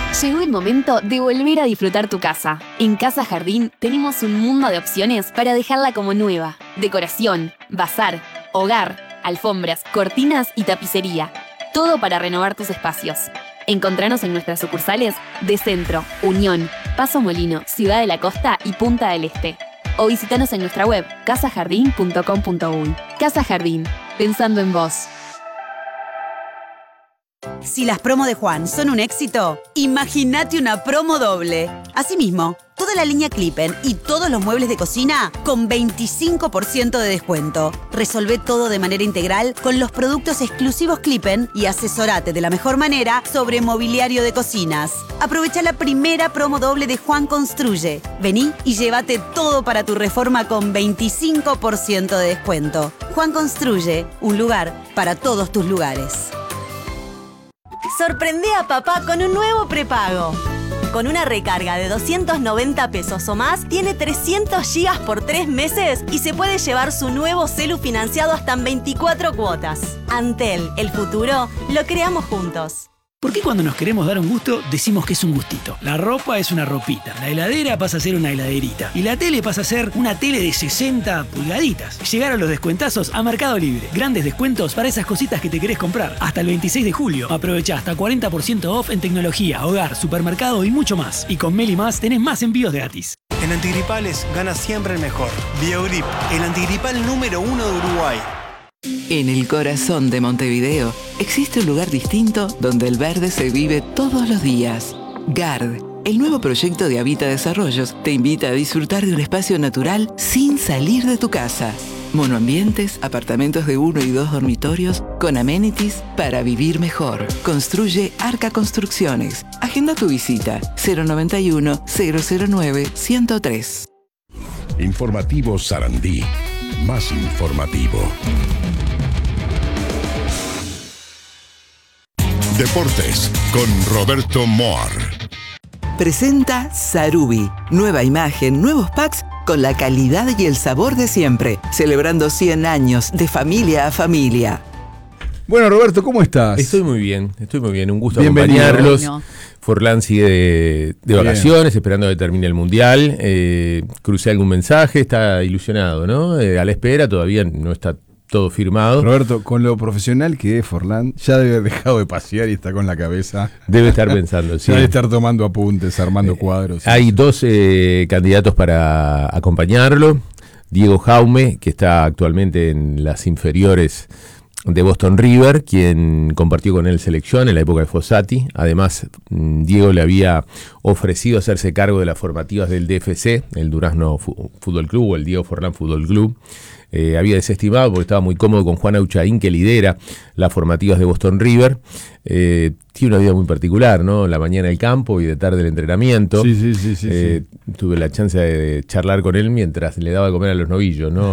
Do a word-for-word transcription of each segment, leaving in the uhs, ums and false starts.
Llegó el momento de volver a disfrutar tu casa. En Casa Jardín tenemos un mundo de opciones para dejarla como nueva. Decoración, bazar, hogar, alfombras, cortinas y tapicería. Todo para renovar tus espacios. Encontranos en nuestras sucursales de Centro, Unión, Paso Molino, Ciudad de la Costa y Punta del Este. O visitanos en nuestra web casa jardín punto com punto uy. Casa Jardín, pensando en vos. Si las promos de Juan son un éxito, imagínate una promo doble. Asimismo, toda la línea Clippen y todos los muebles de cocina con veinticinco por ciento de descuento. Resolvé todo de manera integral con los productos exclusivos Clippen y asesorate de la mejor manera sobre mobiliario de cocinas. Aprovecha la primera promo doble de Juan Construye. Vení y llévate todo para tu reforma con veinticinco por ciento de descuento. Juan Construye, un lugar para todos tus lugares. Sorprende a papá con un nuevo prepago. Con una recarga de doscientos noventa pesos o más, tiene trescientos gigas por tres meses y se puede llevar su nuevo celu financiado hasta en veinticuatro cuotas. Antel, el futuro, lo creamos juntos. ¿Por qué cuando nos queremos dar un gusto decimos que es un gustito? La ropa es una ropita, la heladera pasa a ser una heladerita y la tele pasa a ser una tele de sesenta pulgaditas. Llegaron los descuentazos a Mercado Libre. Grandes descuentos para esas cositas que te querés comprar. Hasta el veintiséis de julio. Aprovecha hasta cuarenta por ciento off en tecnología, hogar, supermercado y mucho más. Y con Meli Más tenés más envíos gratis. En antigripales gana siempre el mejor. Biogrip, el antigripal número uno de Uruguay. En el corazón de Montevideo existe un lugar distinto donde el verde se vive todos los días. GARD, el nuevo proyecto de Habita Desarrollos, te invita a disfrutar de un espacio natural sin salir de tu casa. Monoambientes, apartamentos de uno y dos dormitorios, con amenities para vivir mejor. Construye Arca Construcciones. Agenda tu visita cero noventa y uno, cero cero nueve, ciento tres. Informativo Sarandí. Más informativo. Deportes con Roberto Moar. Presenta Sarubi. Nueva imagen, nuevos packs con la calidad y el sabor de siempre. Celebrando cien años de familia a familia. Bueno, Roberto, ¿cómo estás? Estoy muy bien, estoy muy bien. Un gusto Bienvenido. acompañarlos. No. Forlán sigue de, de vacaciones, esperando que termine el Mundial. Eh, crucé algún mensaje, está ilusionado, ¿no? Eh, a la espera, todavía no está todo firmado. Roberto, con lo profesional que es Forlán, ya debe haber dejado de pasear y está con la cabeza. Debe estar pensando, sí. Debe estar tomando apuntes, armando cuadros. Hay sí. dos eh, candidatos para acompañarlo. Diego Jaume, que está actualmente en las inferiores de Boston River, quien compartió con él selección en la época de Fossati. Además, Diego le había ofrecido hacerse cargo de las formativas del D F C, el Durazno Fútbol Club o el Diego Forlán Fútbol Club. Eh, había desestimado porque estaba muy cómodo con Juan Auchaín, que lidera las formativas de Boston River. Eh, tiene una vida muy particular, ¿no? La mañana el campo y de tarde el entrenamiento. Sí, sí, sí, sí, eh, sí. Tuve la chance de charlar con él mientras le daba de comer a los novillos, ¿no?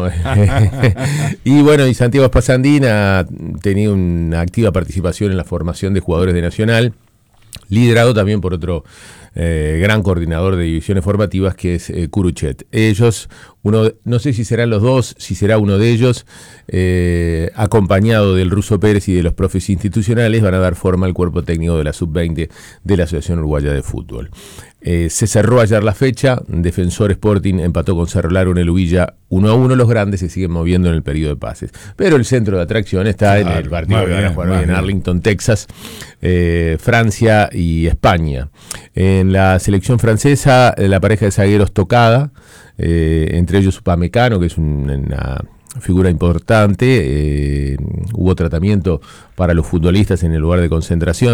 Y bueno, y Santiago Spasandín ha tenido una activa participación en la formación de jugadores de Nacional, liderado también por otro eh, gran coordinador de divisiones formativas que es eh, Curuchet. Ellos, uno, no sé si serán los dos, si será uno de ellos, eh, acompañado del Ruso Pérez y de los profes institucionales, van a dar forma al cuerpo técnico de la sub veinte de la Asociación Uruguaya de Fútbol. Eh, se cerró ayer la fecha, Defensor Sporting empató con Cerro Largo en el Ubilla uno a uno, los grandes se siguen moviendo en el periodo de pases. Pero el centro de atracción está claro, en el partido que van a jugar hoy en Arlington, Texas, eh, Francia y España. En la selección francesa, la pareja de zagueros tocada, eh, entre ellos Upamecano, que es un, una figura importante, eh, hubo tratamiento para los futbolistas en el lugar de concentración.